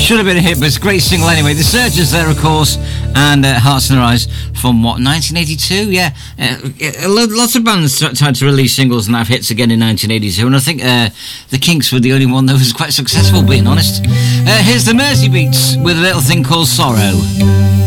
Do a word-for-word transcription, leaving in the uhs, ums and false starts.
Should have been a hit, but it's a great single anyway. The Searchers there, of course, and uh, Hearts in Their Eyes from, what, nineteen eighty-two? Yeah. Uh, lots of bands tried to release singles and have hits again in nineteen eighty-two, and I think uh, the Kinks were the only one that was quite successful, being honest. Uh, here's the Mersey Beats with a little thing called Sorrow.